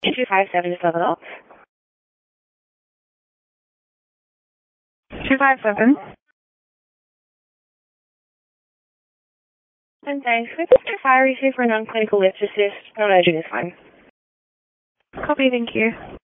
257 is level up. 257. And thanks. With Mr. Fire, receive for non-clinical lift assist. No urgent is fine. Copy, thank you.